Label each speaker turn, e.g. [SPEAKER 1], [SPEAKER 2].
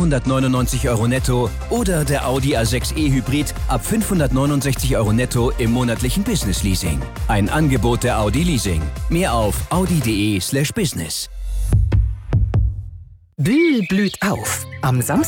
[SPEAKER 1] 499 € netto oder der Audi A6 e-Hybrid ab 569 € netto im monatlichen Business Leasing. Ein Angebot der Audi Leasing. Mehr auf audi.de/business.
[SPEAKER 2] Bühl blüht auf. Am Samstag